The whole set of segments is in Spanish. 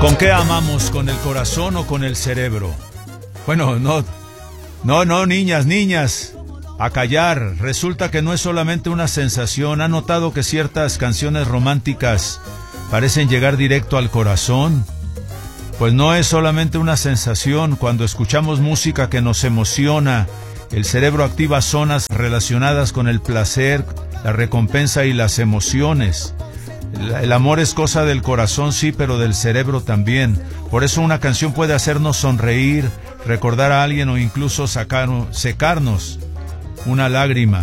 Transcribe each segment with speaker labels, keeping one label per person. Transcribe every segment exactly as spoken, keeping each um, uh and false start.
Speaker 1: ¿Con qué amamos? ¿Con el corazón o con el cerebro? Bueno, no, no, no, niñas, niñas, a callar. Resulta que no es solamente una sensación. ¿Han notado que ciertas canciones románticas parecen llegar directo al corazón? Pues no es solamente una sensación. Cuando escuchamos música que nos emociona, el cerebro activa zonas relacionadas con el placer, la recompensa y las emociones. El amor es cosa del corazón, sí, pero del cerebro también. Por eso una canción puede hacernos sonreír, recordar a alguien o incluso sacar, secarnos una lágrima.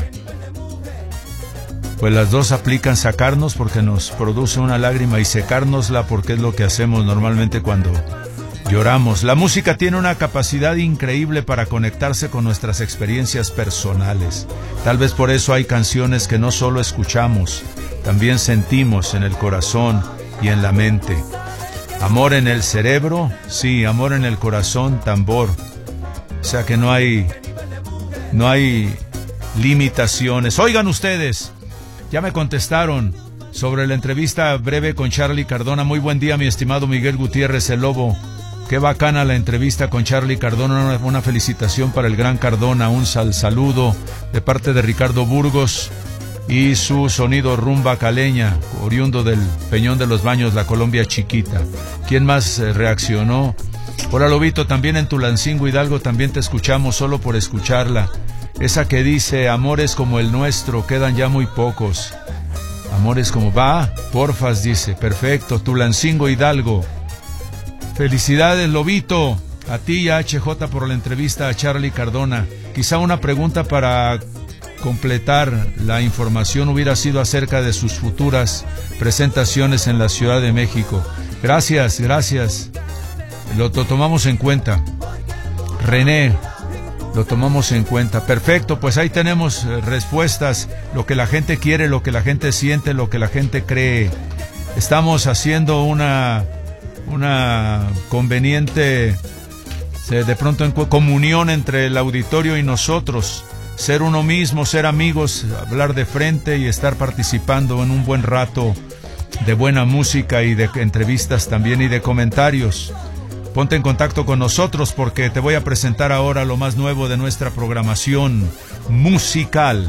Speaker 1: Pues las dos aplican, sacarnos porque nos produce una lágrima y secárnosla porque es lo que hacemos normalmente cuando lloramos. La música tiene una capacidad increíble para conectarse con nuestras experiencias personales. Tal vez por eso hay canciones que no solo escuchamos, también sentimos en el corazón y en la mente. Amor en el cerebro, sí, amor en el corazón, tambor. O sea que no hay, no hay limitaciones. Oigan ustedes, ya me contestaron sobre la entrevista breve con Charly Cardona. Muy buen día, mi estimado Miguel Gutiérrez, el Lobo. Qué bacana la entrevista con Charly Cardona. Una, una felicitación para el gran Cardona. Un sal, saludo de parte de Ricardo Burgos y su sonido rumba caleña, oriundo del Peñón de los Baños, la Colombia chiquita. ¿Quién más eh, reaccionó? Hola, Lobito, también en Tulancingo, Hidalgo, también te escuchamos solo por escucharla. Esa que dice, amores como el nuestro, quedan ya muy pocos. Amores como, va, porfas, dice, perfecto, Tulancingo, Hidalgo. Felicidades, Lobito, a ti y a H J por la entrevista a Charly Cardona. Quizá una pregunta para completar la información hubiera sido acerca de sus futuras presentaciones en la Ciudad de México. Gracias, gracias. Lo, lo tomamos en cuenta. René, lo tomamos en cuenta. Perfecto, pues ahí tenemos eh, respuestas. Lo que la gente quiere, lo que la gente siente, lo que la gente cree. Estamos haciendo una, una conveniente, eh, de pronto en comunión entre el auditorio y nosotros. Ser uno mismo, ser amigos, hablar de frente y estar participando en un buen rato de buena música y de entrevistas también y de comentarios. Ponte en contacto con nosotros porque te voy a presentar ahora lo más nuevo de nuestra programación musical.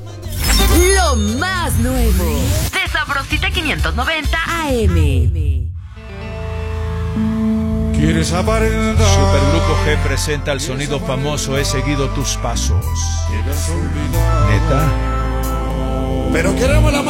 Speaker 2: Lo más nuevo de Sabrosita quinientos noventa A M.
Speaker 3: ¿Quieres aparentar?
Speaker 1: Supergrupo G presenta el sonido famoso He seguido tus pasos.
Speaker 3: ¿Quieres olvidar?
Speaker 1: ¿Neta?
Speaker 3: Pero queremos la